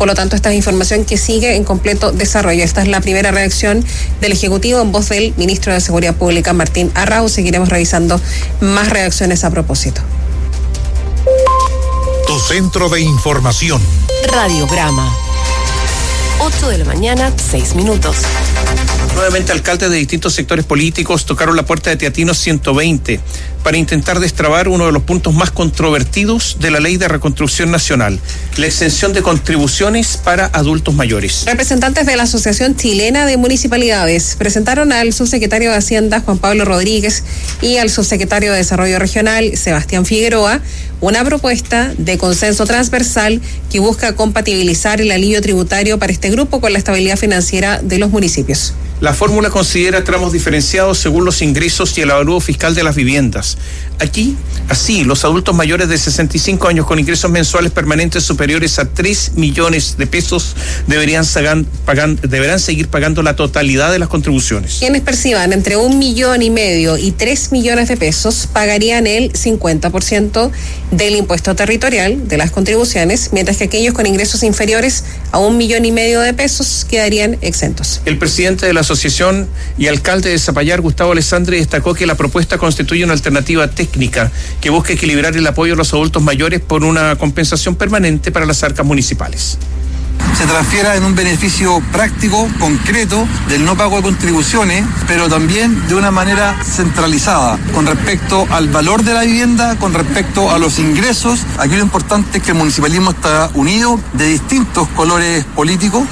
Por lo tanto, esta es información que sigue en completo desarrollo. Esta es la primera reacción del Ejecutivo en voz del ministro de Seguridad Pública, Martín Arrau. Seguiremos revisando más reacciones a propósito. Tu centro de información. Radiograma. 8 de la mañana, 6 minutos. Nuevamente, alcaldes de distintos sectores políticos tocaron la puerta de Teatinos 120 para intentar destrabar uno de los puntos más controvertidos de la Ley de Reconstrucción Nacional, la exención de contribuciones para adultos mayores. Representantes de la Asociación Chilena de Municipalidades presentaron al subsecretario de Hacienda, Juan Pablo Rodríguez, y al subsecretario de Desarrollo Regional, Sebastián Figueroa, una propuesta de consenso transversal que busca compatibilizar el alivio tributario para este grupo con la estabilidad financiera de los municipios. La fórmula considera tramos diferenciados según los ingresos y el avalúo fiscal de las viviendas. Aquí, así, los adultos mayores de 65 años con ingresos mensuales permanentes superiores a 3 millones de pesos deberán seguir pagando la totalidad de las contribuciones. Quienes perciban entre 1,5 millones y 3 millones de pesos pagarían el 50% del impuesto territorial de las contribuciones, mientras que aquellos con ingresos inferiores a 1,5 millones de pesos quedarían exentos. El presidente de la asociación y alcalde de Zapallar, Gustavo Alessandri, destacó que la propuesta constituye una alternativa técnica que busca equilibrar el apoyo a los adultos mayores por una compensación permanente para las arcas municipales. Se transfiera en un beneficio práctico, concreto, del no pago de contribuciones, pero también de una manera centralizada, con respecto al valor de la vivienda, con respecto a los ingresos. Aquí lo importante es que el municipalismo está unido, de distintos colores políticos.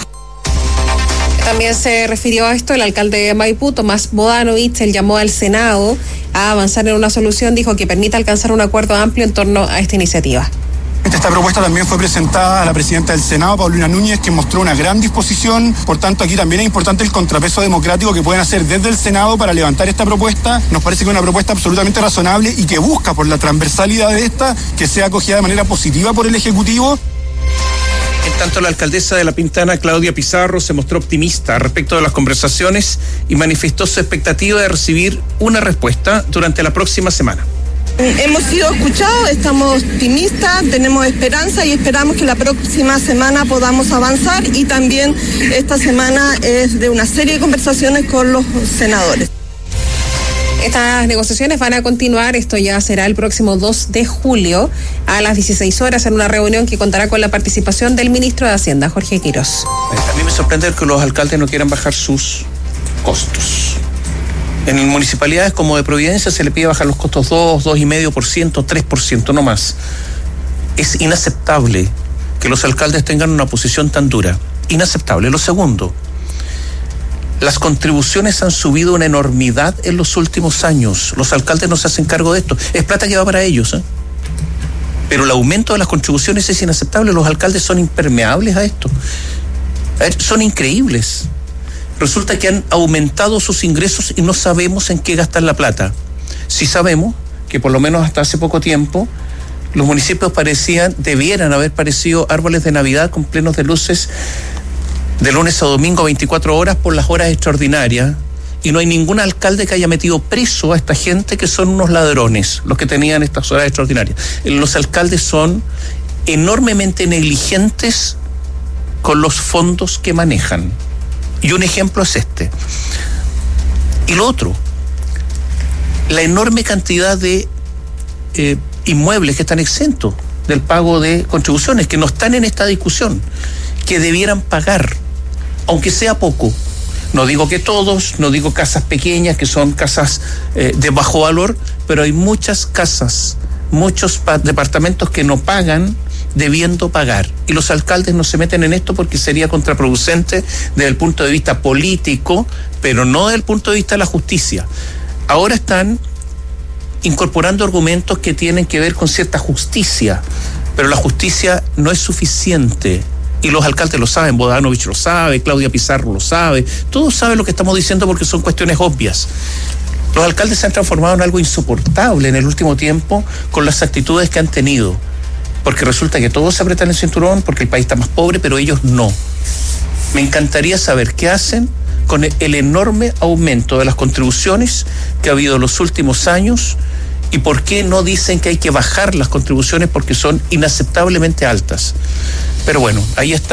También se refirió a esto el alcalde de Maipú, Tomás Bodanovich. Él llamó al Senado a avanzar en una solución, dijo, que permita alcanzar un acuerdo amplio en torno a esta iniciativa. Esta propuesta también fue presentada a la presidenta del Senado, Paulina Núñez, que mostró una gran disposición. Por tanto, aquí también es importante el contrapeso democrático que pueden hacer desde el Senado para levantar esta propuesta. Nos parece que es una propuesta absolutamente razonable y que busca, por la transversalidad de esta, que sea acogida de manera positiva por el Ejecutivo. En tanto, la alcaldesa de La Pintana, Claudia Pizarro, se mostró optimista respecto de las conversaciones y manifestó su expectativa de recibir una respuesta durante la próxima semana. Hemos sido escuchados, estamos optimistas, tenemos esperanza y esperamos que la próxima semana podamos avanzar, y también esta semana es de una serie de conversaciones con los senadores. Estas negociaciones van a continuar, esto ya será el próximo 2 de julio a las 16 horas en una reunión que contará con la participación del ministro de Hacienda, Jorge Quirós. A mí me sorprende que los alcaldes no quieran bajar sus costos. En municipalidades como de Providencia se le pide bajar los costos 2,5%, 3%, no más. Es inaceptable que los alcaldes tengan una posición tan dura. Inaceptable. Lo segundo, las contribuciones han subido una enormidad en los últimos años. Los alcaldes no se hacen cargo de esto. Es plata que va para ellos, ¿eh? Pero el aumento de las contribuciones es inaceptable. Los alcaldes son impermeables a esto. Son increíbles. Resulta que han aumentado sus ingresos y no sabemos en qué gastar la plata. Sí sabemos que por lo menos hasta hace poco tiempo los municipios debieran haber parecido árboles de Navidad con plenos de luces de lunes a domingo 24 horas por las horas extraordinarias, y no hay ningún alcalde que haya metido preso a esta gente que son unos ladrones, los que tenían estas horas extraordinarias. Los alcaldes son enormemente negligentes con los fondos que manejan. Y un ejemplo es este. Y lo otro, la enorme cantidad de inmuebles que están exentos del pago de contribuciones, que no están en esta discusión, que debieran pagar, aunque sea poco. No digo que todos, no digo casas pequeñas, que son casas de bajo valor, pero hay muchas casas, muchos departamentos que no pagan, debiendo pagar, y los alcaldes no se meten en esto porque sería contraproducente desde el punto de vista político, pero no desde el punto de vista de la justicia. Ahora están incorporando argumentos que tienen que ver con cierta justicia, pero la justicia no es suficiente, y los alcaldes lo saben. Bodanovich lo sabe, Claudia Pizarro lo sabe, todos saben lo que estamos diciendo porque son cuestiones obvias. Los alcaldes se han transformado en algo insoportable en el último tiempo con las actitudes que han tenido, porque resulta que todos se apretan el cinturón porque el país está más pobre, pero ellos no. Me encantaría saber qué hacen con el enorme aumento de las contribuciones que ha habido en los últimos años, y por qué no dicen que hay que bajar las contribuciones porque son inaceptablemente altas. Pero bueno, ahí está.